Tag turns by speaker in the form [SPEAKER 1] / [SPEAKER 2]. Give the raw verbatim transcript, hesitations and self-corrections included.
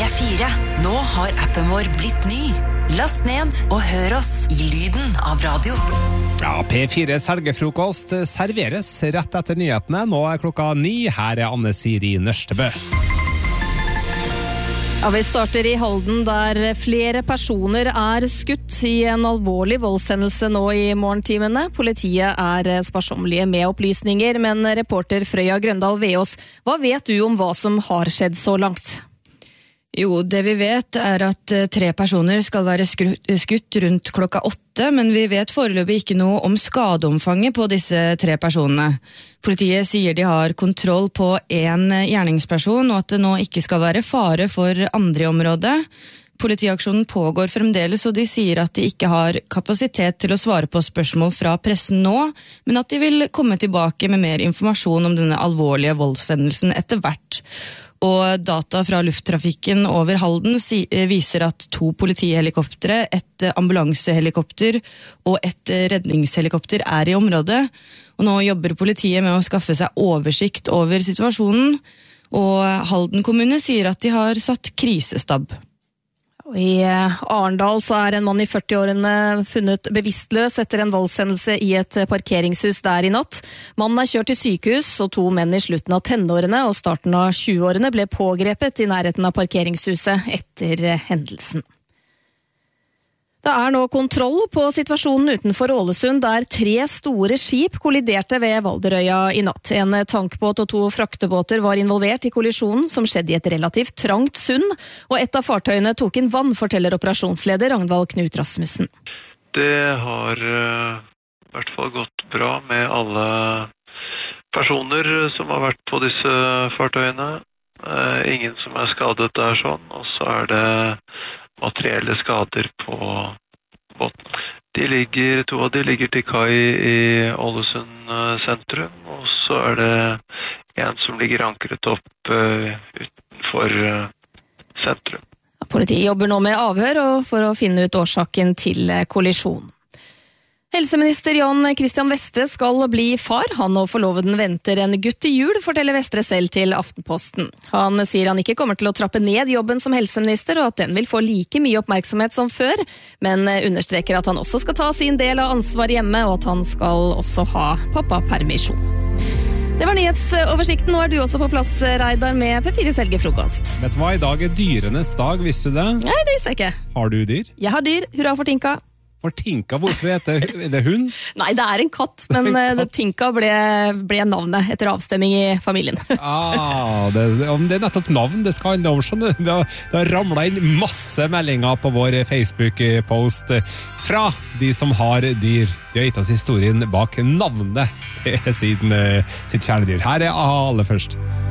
[SPEAKER 1] fire. Nå har appen vår blitt ny. Last ned og hør oss i lyden av radio.
[SPEAKER 2] Ja, P fires helgefrokost serveres rett etter nyhetene. Nå er klokka ni. Her er Anne Siri Nørstebø.
[SPEAKER 3] Ja, vi starter i Halden, der flere personer er skutt i en alvorlig voldshendelse nå i morgentimene. Politiet er sparsommelige med opplysninger, men reporter Frøya Grøndal Veås, hva vet du om hva som har skjedd så langt?
[SPEAKER 4] Jo, det vi vet er at tre personer skal være skutt rundt klokka åtte, men vi vet foreløpig ikke noe om skadeomfanget på disse tre personene. Politiet sier de har kontroll på en gjerningsperson, og at det nå ikke skal være fare for andre i området. Politiaksjonen pågår fremdeles, og de sier at de ikke har kapasitet til å svare på spørsmål fra pressen nå, men at de vil komme tilbake med mer informasjon om denne alvorlige voldshendelsen etter hvert. Og data fra lufttrafikken over Halden viser at to politihelikoptere, et ambulansehelikopter og et redningshelikopter er i området. Og nå jobber politiet med å skaffe seg oversikt over situasjonen, og Halden kommune sier at de har satt krisestab.
[SPEAKER 3] I Arendal så er en mann i førti-årene funnet bevisstløs etter en voldshendelse i et parkeringshus der i natt. Mannen er kjørt til sykehus, og to menn i slutten av tenårene og starten av tjueårene ble pågrepet i nærheten av parkeringshuset etter hendelsen. Det er nå kontroll på situasjonen utenfor Ålesund, der tre store skip kolliderte ved Valderøya i natt. En tankbåt og to fraktebåter var involvert i kollisjonen, som skjedde i et relativt trangt sund, og et av fartøyene tok inn vann, forteller operasjonsleder Ragnvald Knut Rasmussen.
[SPEAKER 5] Det har uh, i hvert fall gått bra med alle personer som har vært på disse fartøyene. Uh, ingen som er skadet der sånn, og så er det materielle skader på båten. De ligger, to av de ligger til kai i Ålesund sentrum, og så er det en som ligger ankret opp uh, utenfor uh, sentrum.
[SPEAKER 3] Politiet jobber nå med avhør og for å finne ut årsaken til kollisjonen. Helseminister Jan Christian Vestre skal bli far. Han og forloveden venter en gutt til jul, forteller Vestre selv til Aftenposten. Han sier han ikke kommer til å trappe ned jobben som helseminister, og at den vil få like mye oppmerksomhet som før, men understreker at han også skal ta sin del av ansvar hjemme, og at han skal også ha pappapermisjon. Det var nyhetsoversikten. Nå er du også på plass, Reidar, med P fires helgefrokost.
[SPEAKER 2] Vet du hva, i dag er dyrenes dag, visste du det?
[SPEAKER 3] Nei, det visste jeg ikke.
[SPEAKER 2] Har du dyr?
[SPEAKER 3] Jeg har dyr. Hurra for Tinka.
[SPEAKER 2] For Tinka, hvorfor heter det hund?
[SPEAKER 3] Nei, det er en katt, men en katt. Tinka ble, ble navnet etter avstemming i familien.
[SPEAKER 2] ah, det, det er nettopp navn det skal handle om, skjønner du. Det har, det har ramlet inn masse meldinger på vår Facebook-post fra de som har dyr. De har gitt oss historien bak navnet til sin, sitt kjæledyr. Her er aller først.